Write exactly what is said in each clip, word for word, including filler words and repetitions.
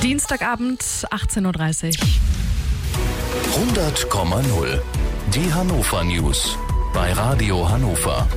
Dienstagabend, achtzehn Uhr dreißig. hundert Komma null. Die Hannover News bei Radio Hannover.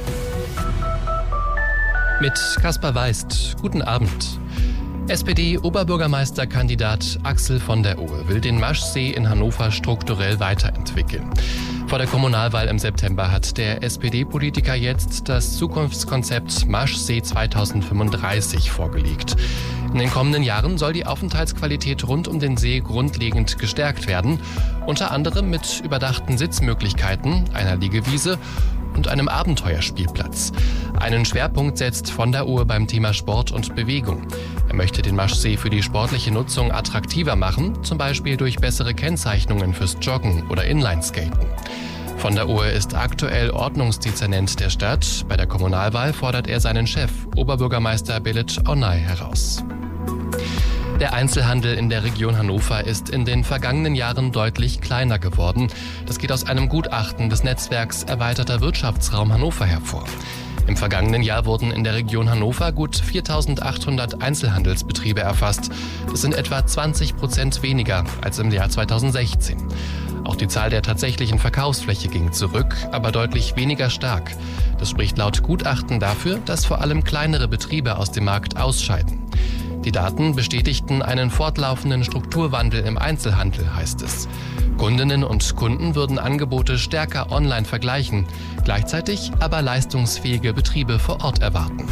Mit Kaspar Weist. Guten Abend. S P D-Oberbürgermeisterkandidat Axel von der Ohe will den Maschsee in Hannover strukturell weiterentwickeln. Vor der Kommunalwahl im September hat der S P D-Politiker jetzt das Zukunftskonzept Maschsee zweitausendfünfunddreißig vorgelegt. In den kommenden Jahren soll die Aufenthaltsqualität rund um den See grundlegend gestärkt werden, unter anderem mit überdachten Sitzmöglichkeiten, einer Liegewiese und einem Abenteuerspielplatz. Einen Schwerpunkt setzt von der Ohe beim Thema Sport und Bewegung. Er möchte den Maschsee für die sportliche Nutzung attraktiver machen, zum Beispiel durch bessere Kennzeichnungen fürs Joggen oder Inlineskaten. Von der Ohe ist aktuell Ordnungsdezernent der Stadt. Bei der Kommunalwahl fordert er seinen Chef, Oberbürgermeister Belit Onay, heraus. Der Einzelhandel in der Region Hannover ist in den vergangenen Jahren deutlich kleiner geworden. Das geht aus einem Gutachten des Netzwerks Erweiterter Wirtschaftsraum Hannover hervor. Im vergangenen Jahr wurden in der Region Hannover gut viertausendachthundert Einzelhandelsbetriebe erfasst. Das sind etwa zwanzig Prozent weniger als im Jahr zweitausendsechzehn. Auch die Zahl der tatsächlichen Verkaufsfläche ging zurück, aber deutlich weniger stark. Das spricht laut Gutachten dafür, dass vor allem kleinere Betriebe aus dem Markt ausscheiden. Die Daten bestätigten einen fortlaufenden Strukturwandel im Einzelhandel, heißt es. Kundinnen und Kunden würden Angebote stärker online vergleichen, gleichzeitig aber leistungsfähige Betriebe vor Ort erwarten.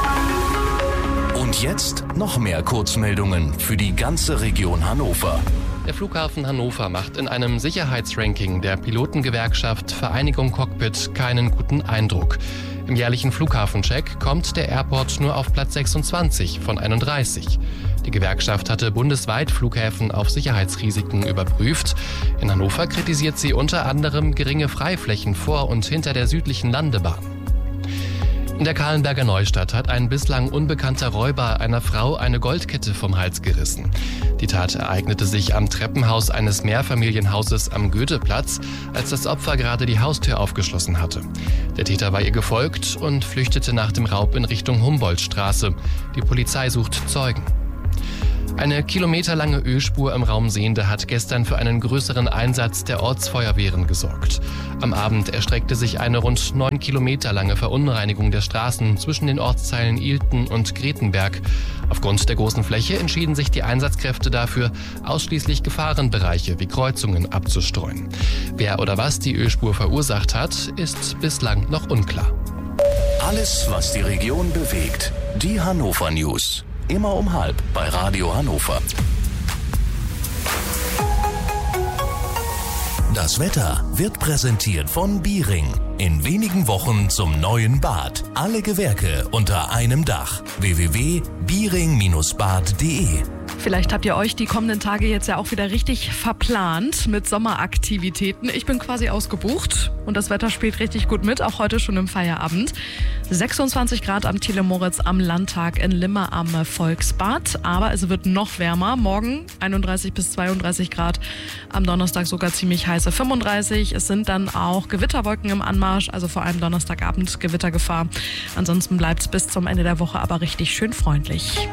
Und jetzt noch mehr Kurzmeldungen für die ganze Region Hannover. Der Flughafen Hannover macht in einem Sicherheitsranking der Pilotengewerkschaft Vereinigung Cockpit keinen guten Eindruck. Im jährlichen Flughafencheck kommt der Airport nur auf Platz sechsundzwanzig von einunddreißig. Die Gewerkschaft hatte bundesweit Flughäfen auf Sicherheitsrisiken überprüft. In Hannover kritisiert sie unter anderem geringe Freiflächen vor und hinter der südlichen Landebahn. In der Kahlenberger Neustadt hat ein bislang unbekannter Räuber einer Frau eine Goldkette vom Hals gerissen. Die Tat ereignete sich am Treppenhaus eines Mehrfamilienhauses am Goetheplatz, als das Opfer gerade die Haustür aufgeschlossen hatte. Der Täter war ihr gefolgt und flüchtete nach dem Raub in Richtung Humboldtstraße. Die Polizei sucht Zeugen. Eine kilometerlange Ölspur im Raum Sehnde hat gestern für einen größeren Einsatz der Ortsfeuerwehren gesorgt. Am Abend erstreckte sich eine rund neun Kilometer lange Verunreinigung der Straßen zwischen den Ortsteilen Ilten und Gretenberg. Aufgrund der großen Fläche entschieden sich die Einsatzkräfte dafür, ausschließlich Gefahrenbereiche wie Kreuzungen abzustreuen. Wer oder was die Ölspur verursacht hat, ist bislang noch unklar. Alles, was die Region bewegt. Die Hannover News. Immer um halb bei Radio Hannover. Das Wetter wird präsentiert von Biering. In wenigen Wochen zum neuen Bad. Alle Gewerke unter einem Dach. w w w punkt biering Bindestrich bad punkt d e. Vielleicht habt ihr euch die kommenden Tage jetzt ja auch wieder richtig verplant mit Sommeraktivitäten. Ich bin quasi ausgebucht und das Wetter spielt richtig gut mit, auch heute schon im Feierabend. sechsundzwanzig Grad am Thiele-Moritz am Landtag in Limmer am Volksbad. Aber es wird noch wärmer. Morgen einunddreißig bis zweiunddreißig Grad. Am Donnerstag sogar ziemlich heiße fünfunddreißig. Es sind dann auch Gewitterwolken im Anmarsch, also vor allem Donnerstagabend Gewittergefahr. Ansonsten bleibt es bis zum Ende der Woche aber richtig schön freundlich.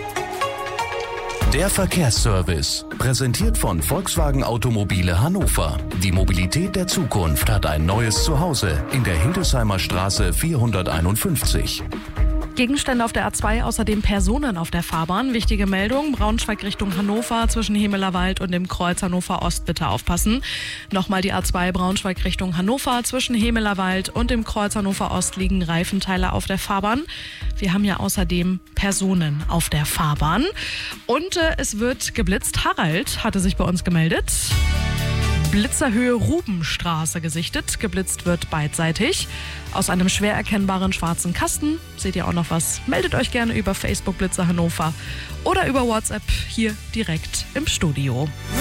Der Verkehrsservice, präsentiert von Volkswagen Automobile Hannover. Die Mobilität der Zukunft hat ein neues Zuhause in der Hildesheimer Straße vierhunderteinundfünfzig. Gegenstände auf der A zwei, außerdem Personen auf der Fahrbahn. Wichtige Meldung, Braunschweig Richtung Hannover zwischen Hemelerwald und dem Kreuz Hannover Ost bitte aufpassen. Nochmal die A zwei Braunschweig Richtung Hannover zwischen Hemelerwald und dem Kreuz Hannover Ost liegen Reifenteile auf der Fahrbahn. Wir haben ja außerdem Personen auf der Fahrbahn. Und äh, es wird geblitzt. Harald hatte sich bei uns gemeldet. Blitzerhöhe Rubenstraße gesichtet. Geblitzt wird beidseitig. Aus einem schwer erkennbaren schwarzen Kasten. Seht ihr auch noch was? Meldet euch gerne über Facebook Blitzer Hannover oder über WhatsApp hier direkt im Studio.